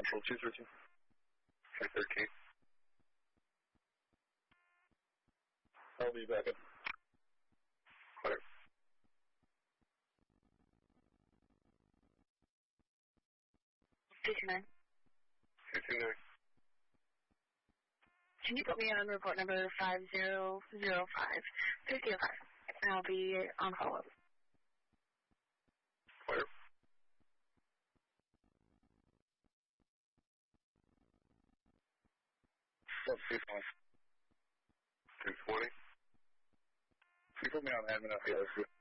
Central 213. 313. I'll be back up. Clear. 229. 229. Can you put me on report number 5005? 5005. And I'll be on follow-up. Clear. 220. Can you put me on admin FBS?